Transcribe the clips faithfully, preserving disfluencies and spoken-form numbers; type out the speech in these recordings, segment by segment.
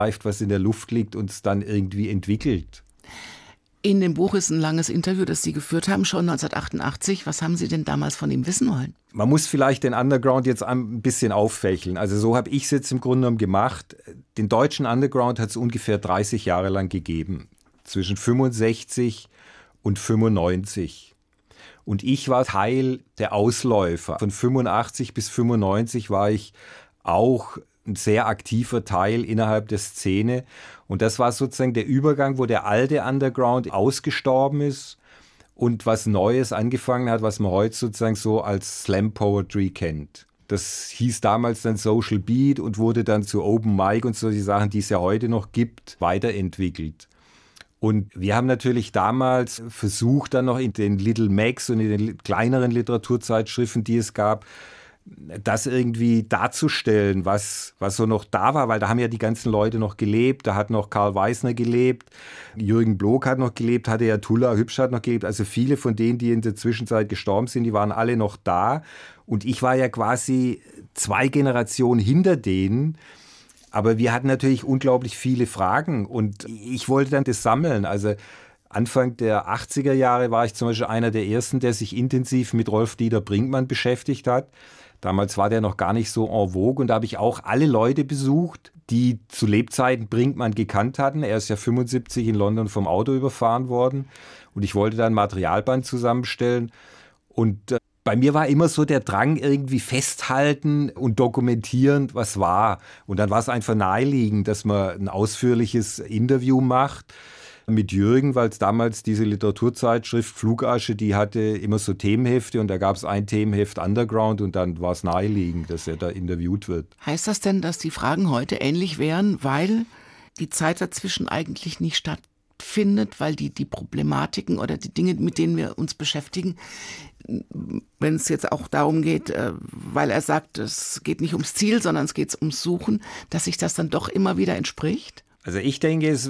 was in der Luft liegt und es dann irgendwie entwickelt. In dem Buch ist ein langes Interview, das Sie geführt haben, schon neunzehnhundertachtundachtzig. Was haben Sie denn damals von ihm wissen wollen? Man muss vielleicht den Underground jetzt ein bisschen auffächeln. Also so habe ich es jetzt im Grunde genommen gemacht. Den deutschen Underground hat es ungefähr dreißig Jahre lang gegeben. Zwischen fünfundsechzig und fünfundneunzig. Und ich war Teil der Ausläufer. Von fünfundachtzig bis fünfundneunzig war ich auch ein sehr aktiver Teil innerhalb der Szene. Und das war sozusagen der Übergang, wo der alte Underground ausgestorben ist und was Neues angefangen hat, was man heute sozusagen so als Slam Poetry kennt. Das hieß damals dann Social Beat und wurde dann zu Open Mic und solche Sachen, die es ja heute noch gibt, weiterentwickelt. Und wir haben natürlich damals versucht, dann noch in den Little Macs und in den kleineren Literaturzeitschriften, die es gab, das irgendwie darzustellen, was, was so noch da war, weil da haben ja die ganzen Leute noch gelebt, da hat noch Karl Weissner gelebt, Jürgen Block hat noch gelebt, hatte ja Tulla Hübsch hat noch gelebt, also viele von denen, die in der Zwischenzeit gestorben sind, die waren alle noch da und ich war ja quasi zwei Generationen hinter denen, aber wir hatten natürlich unglaublich viele Fragen und ich wollte dann das sammeln, also Anfang der achtziger Jahre war ich zum Beispiel einer der Ersten, der sich intensiv mit Rolf-Dieter Brinkmann beschäftigt hat. Damals war der noch gar nicht so en vogue und da habe ich auch alle Leute besucht, die zu Lebzeiten Brinkmann gekannt hatten. Er ist ja fünfundsiebzig in London vom Auto überfahren worden und ich wollte da ein Materialband zusammenstellen. Und äh, bei mir war immer so der Drang, irgendwie festhalten und dokumentieren, was war. Und dann war es einfach naheliegend, dass man ein ausführliches Interview macht mit Jürgen, weil es damals diese Literaturzeitschrift Flugasche, die hatte immer so Themenhefte und da gab es ein Themenheft Underground und dann war es naheliegend, dass er da interviewt wird. Heißt das denn, dass die Fragen heute ähnlich wären, weil die Zeit dazwischen eigentlich nicht stattfindet, weil die, die Problematiken oder die Dinge, mit denen wir uns beschäftigen, wenn es jetzt auch darum geht, weil er sagt, es geht nicht ums Ziel, sondern es geht ums Suchen, dass sich das dann doch immer wieder entspricht? Also ich denke, es,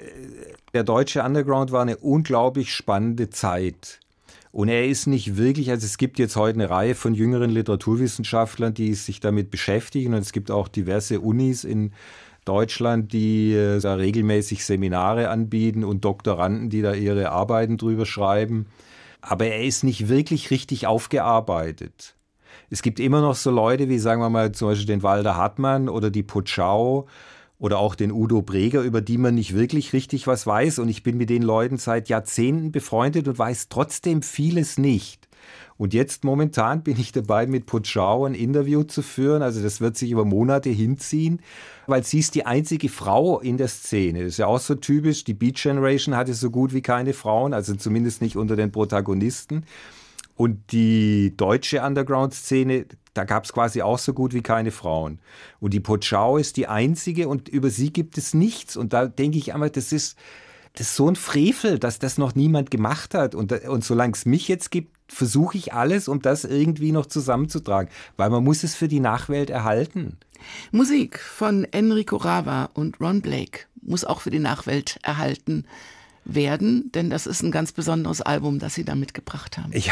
der deutsche Underground war eine unglaublich spannende Zeit. Und er ist nicht wirklich, also es gibt jetzt heute eine Reihe von jüngeren Literaturwissenschaftlern, die sich damit beschäftigen. Und es gibt auch diverse Unis in Deutschland, die äh, da regelmäßig Seminare anbieten und Doktoranden, die da ihre Arbeiten drüber schreiben. Aber er ist nicht wirklich richtig aufgearbeitet. Es gibt immer noch so Leute wie, sagen wir mal, zum Beispiel den Walter Hartmann oder die Potschau, oder auch den Udo Breger, über die man nicht wirklich richtig was weiß. Und ich bin mit den Leuten seit Jahrzehnten befreundet und weiß trotzdem vieles nicht. Und jetzt momentan bin ich dabei, mit Potschau ein Interview zu führen. Also das wird sich über Monate hinziehen, weil sie ist die einzige Frau in der Szene. Das ist ja auch so typisch. Die Beat Generation hatte so gut wie keine Frauen, also zumindest nicht unter den Protagonisten. Und die deutsche Underground-Szene, da gab es quasi auch so gut wie keine Frauen. Und die Potschau ist die einzige und über sie gibt es nichts. Und da denke ich einmal, das ist, das ist so ein Frevel, dass das noch niemand gemacht hat. Und, und solange es mich jetzt gibt, versuche ich alles, um das irgendwie noch zusammenzutragen. Weil man muss es für die Nachwelt erhalten. Musik von Enrico Rava und Ron Blake muss auch für die Nachwelt erhalten werden, denn das ist ein ganz besonderes Album, das Sie da mitgebracht haben. Ja,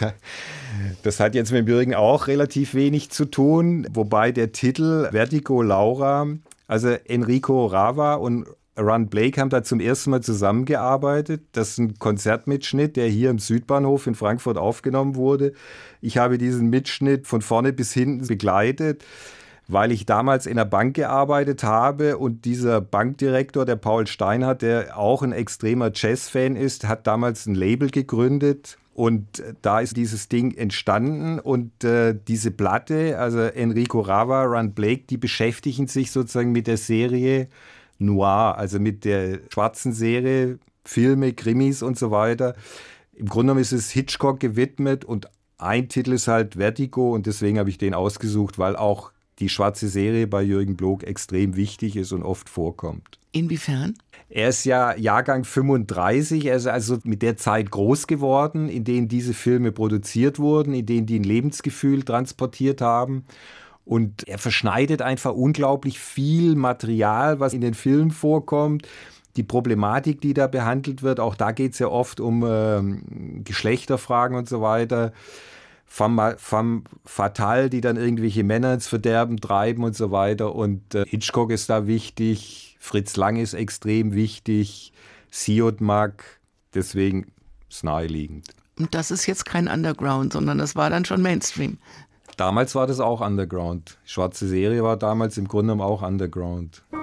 das hat jetzt mit Jürgen auch relativ wenig zu tun, wobei der Titel Vertigo Laura, also Enrico Rava und Ron Blake haben da zum ersten Mal zusammengearbeitet. Das ist ein Konzertmitschnitt, der hier im Südbahnhof in Frankfurt aufgenommen wurde. Ich habe diesen Mitschnitt von vorne bis hinten begleitet, weil ich damals in der Bank gearbeitet habe und dieser Bankdirektor, der Paul Steinhardt, der auch ein extremer Jazz-Fan ist, hat damals ein Label gegründet und da ist dieses Ding entstanden und äh, diese Platte, also Enrico Rava, Ron Blake, die beschäftigen sich sozusagen mit der Serie Noir, also mit der schwarzen Serie, Filme, Krimis und so weiter. Im Grunde genommen ist es Hitchcock gewidmet und ein Titel ist halt Vertigo und deswegen habe ich den ausgesucht, weil auch die schwarze Serie bei Jürgen Block extrem wichtig ist und oft vorkommt. Inwiefern? Er ist ja Jahrgang fünfunddreißig, er ist also mit der Zeit groß geworden, in denen diese Filme produziert wurden, in denen die ein Lebensgefühl transportiert haben. Und er verschneidet einfach unglaublich viel Material, was in den Filmen vorkommt. Die Problematik, die da behandelt wird, auch da geht es ja oft um äh, Geschlechterfragen und so weiter. Femme, femme fatale, die dann irgendwelche Männer ins Verderben treiben und so weiter. Und äh, Hitchcock ist da wichtig, Fritz Lang ist extrem wichtig, Siodmak, deswegen ist es naheliegend. Und das ist jetzt kein Underground, sondern das war dann schon Mainstream. Damals war das auch Underground. Schwarze Serie war damals im Grunde genommen auch Underground.